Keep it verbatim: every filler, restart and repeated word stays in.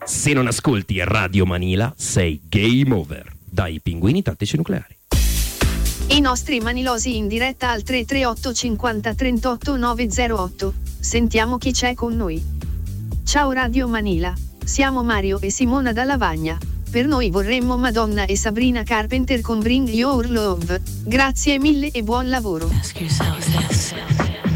Se non ascolti Radio Manila, sei game over. Dai pinguini tattici nucleari. I nostri manilosi in diretta al tre tre otto cinquanta trentotto nove zero otto. Sentiamo chi c'è con noi. Ciao Radio Manila, siamo Mario e Simona da Lavagna. Per noi vorremmo Madonna e Sabrina Carpenter con Bring Your Love. Grazie mille e buon lavoro. Ask yourself this.